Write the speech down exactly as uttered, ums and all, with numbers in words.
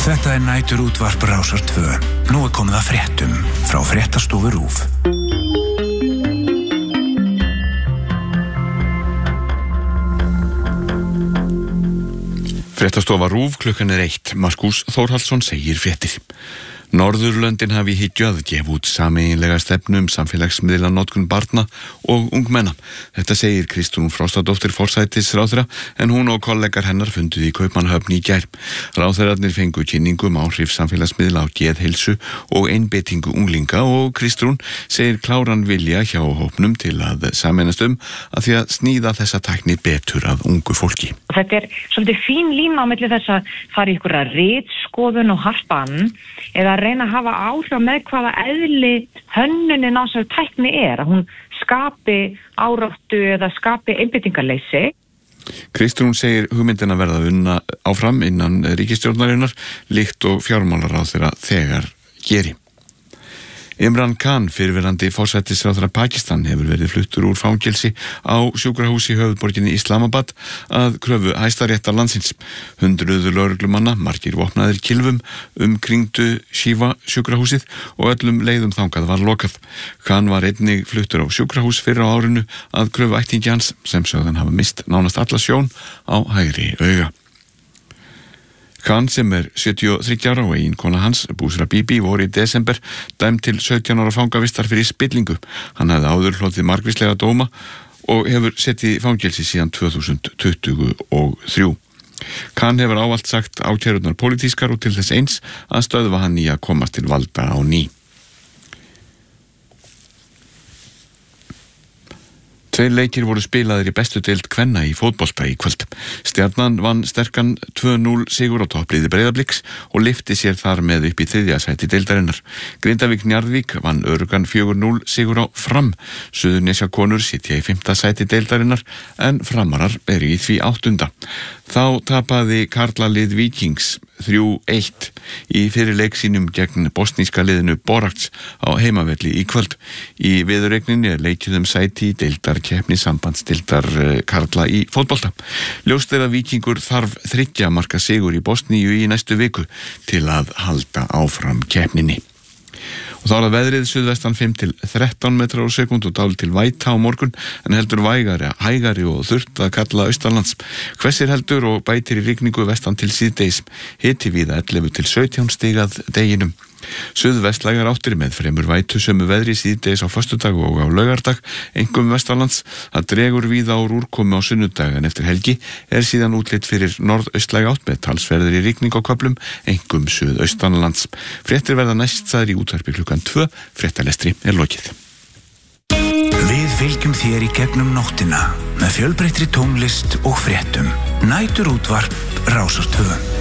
Þetta er næturútvarp Rásar tvö. Nú er komið að fréttum frá Fréttastofu RÚV. Fréttastofa RÚV, klukkan er eitt. Markús Þórhallsson segir fréttir. Norðurlöndin hafi í hyggju að gefa út sameiginlega stefnu um samfélagsmiðlanotkun barna og ungmenna. Þetta segir Kristrún Frostadóttir forsætisráðherra, en hún og kollegar hennar funduðu í Kaupmannahöfn í gær. Ráðherrarnir fengu kynningu um áhrif samfélagsmiðla á geðheilsu og einbeitingu unglinga, og Kristrún segir kláran vilja hjá hópnum til að sameinast um að því að sníða þessa tækni betur að ungu fólki. Þetta er svolítið fín lína á milli þess að fara í ykkur að ritskoðun og harpan, eða reyna að hafa áhrif með hvaða eðli hönnunin á þessari tækni er, að hún skapi áráttu eða skapi einbeitingarleysi. Kristrún segir hugmyndina verða unna áfram innan ríkisstjórnarinnar, líkt og fjármálaráðherra þegar geri. Imran Khan, fyrrverandi forsætisráðherra Pakistan, hefur verið fluttur úr fangelsi á sjúkrahúsi í höfuðborginni Islamabad að kröfu Hæstaréttar landsins. Hundruður lögreglumanna, margir vopnaðir kylfum, umkringdu Shiva sjúkrahúsið og öllum leiðum þangað var lokað. Khan var einnig fluttur á sjúkrahús fyrr á árinu að kröfu ættingja hans, sem sögðan hafa mist nánast alla sjón á hægri auga. Khan, sem er sjötíu og þriggja ára, og eiginkona hans, Busra Bibi, voru í desember dæmd til sautján ára fangavistar fyrir spillingu. Hann hefði áður hlotið margvíslega dóma og hefur setið í fangelsi síðan tvö þúsund tuttugu og þrjú. Khan hefur ávallt sagt ákærurnar pólitískar og til þess eins að stöðva hann í að komast til valda á ný. Tveir leikir voru spilaðir í bestu deild kvenna í fótbolta í kvöld. Stjarnan vann sterkan tvö núll sigur á toppliði Breiðabliks og lyfti sér þar með upp í þriðja sæti deildarinnar. Grindavík Njarðvík vann öruggan fjögur núll sigur á Fram. Suðurnesja konur sitja í fimmta sæti deildarinnar, en Framarar eru í því áttunda. Þá tapaði karlalið Víkings þrjú eitt í fyrirleik sínum gegn bosníska liðinu Borac á heimavelli í kvöld. Í viðureigninni er leikið um sæti í deildarkeppni sambandsdeildar karla í fótbolta. Ljóst er að Víkingur þarf þriggja marka sigur í Bosníu í næstu viku til að halda áfram keppninni. Og þá er að veðrið suðvestan fimm til þrettán metrar á sekúndu og dál til væta á morgun, en heldur vægari, hægari og þurrt að kalla austanlands. Hvessir heldur og bætir í rigningu vestan til síðdeis. Hiti víða ellefu til sautján stig að deginum. Suðvestlægar áttir með fremur vætu sömu veðri síðdeis á föstudag og á laugardag, einkum vestanlands. Það dregur víða úr úrkomu á sunnudag, en eftir helgi er síðan útlit fyrir norðaustlæg átt með talsverður í rigning á köflum, einkum suðaustanlands. Fréttir verða næst sagðir í útvarpi klukkan tvö. Fréttalestri er lokið. Við fylgjum þér í gegnum nóttina með fjölbreyttri tónlist og fréttum. Næturútvarp Rásar tvö.